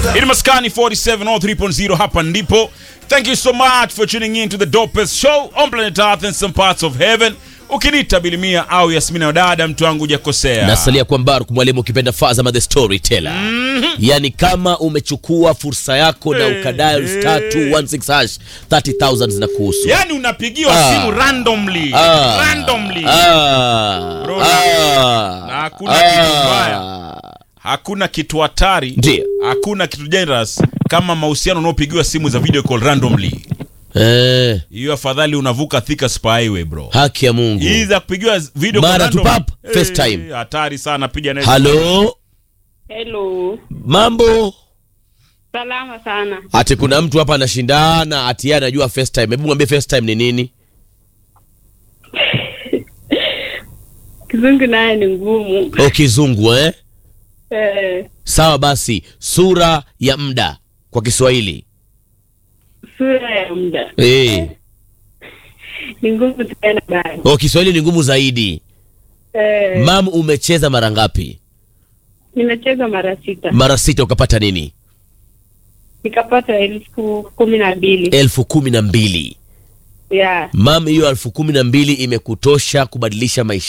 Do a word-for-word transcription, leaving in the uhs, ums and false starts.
In Maskani forty-seven oh three point oh hapa ndipo. Thank you so much for tuning in to the dopest show on planet Earth and some parts of heaven. Ukinita Bilimia au Yasmina Wadada, mtu wangu hujakosea. Nasalia kwa Mbaruku mwalimu ukipenda Fazama the storyteller. Mm-hmm. Yani kama umechukua fursa yako hey, na ukadial hey. star two one six hash thirty thousand zinakuhusu. Yani unapigiwa ah. simu randomly. Ah. Randomly. Ah. Bro, ah. na hakuna ah. kitu mbaya. Hakuna kitu hatari. Ndiyo. Hakuna kitu dangerous kama mahusiano unaopigiwa simu za video call randomly. Eh. Hiyo afadhali unavuka thika spyway bro. Haki ya Mungu. Hii za kupigiwa video call random. Mara tupap hey, FaceTime. Hatari sana, piga naye. Hello. Hello. Mambo. Salama sana. Ati kuna mtu hapa anashindana ati yeye anajua FaceTime. Hebu mwambie FaceTime ni nini? Kizungu naye ni ngumu. Oh, kizungu eh? Eh. Sawa basi, sura ya muda kwa Kiswahili. Sura ya muda. Eh. Ni ngumu tena bado. Oh, Kiswahili ni ngumu zaidi. Eh. Mam, umecheza mara ngapi? Nimecheza mara sita. Mara sita ukapata nini? Nikapata elfu kumi na mbili. Elfu kumi na mbili. Yeah. Mam, hiyo elfu kumi na mbili imekutosha kubadilisha maisha